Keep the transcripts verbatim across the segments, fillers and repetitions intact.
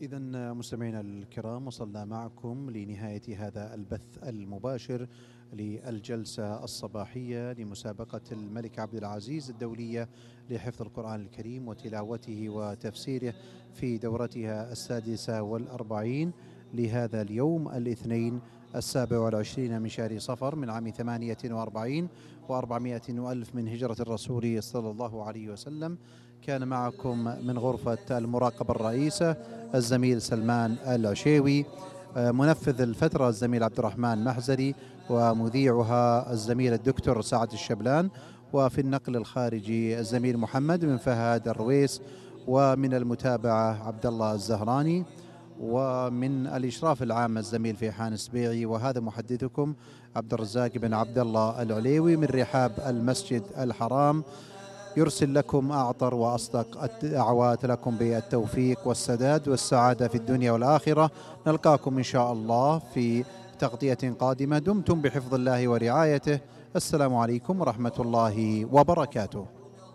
إذا مستمعينا الكرام، وصلنا معكم لنهاية هذا البث المباشر للجلسة الصباحية لمسابقة الملك عبد العزيز الدولية لحفظ القرآن الكريم وتلاوته وتفسيره في دورتها السادسة والأربعين لهذا اليوم الاثنين السابع والعشرين من شهر صفر من عام ثمانية وأربعين وأربعمائة وألف من هجرة الرسول صلى الله عليه وسلم. كان معكم من غرفة المراقبة الرئيسة الزميل سلمان العشيوي، منفذ الفترة الزميل عبد الرحمن محزري، ومذيعها الزميل الدكتور سعد الشبلان، وفي النقل الخارجي الزميل محمد بن فهد الرويس، ومن المتابعة عبد الله الزهراني، ومن الإشراف العام الزميل فيحان السبيعي. وهذا محدثكم عبد الرزاق بن عبد الله العليوي من رحاب المسجد الحرام، يرسل لكم أعطر وأصدق الدعوات لكم بالتوفيق والسداد والسعادة في الدنيا والآخرة. نلقاكم إن شاء الله في تغطية قادمة. دمتم بحفظ الله ورعايته. السلام عليكم ورحمة الله وبركاته.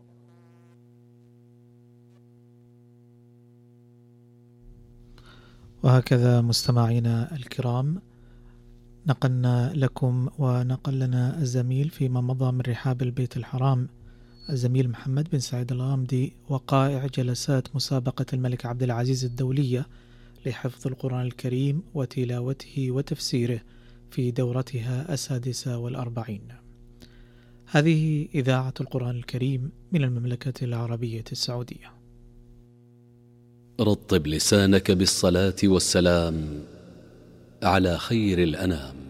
وهكذا مستمعينا الكرام، نقلنا لكم ونقل لنا الزميل فيما مضى من رحاب البيت الحرام الزميل محمد بن سعيد الغامدي وقائع جلسات مسابقة الملك عبد العزيز الدولية لحفظ القرآن الكريم وتلاوته وتفسيره في دورتها السادسة والأربعين. هذه إذاعة القرآن الكريم من المملكة العربية السعودية. رطب لسانك بالصلاة والسلام على خير الأنام.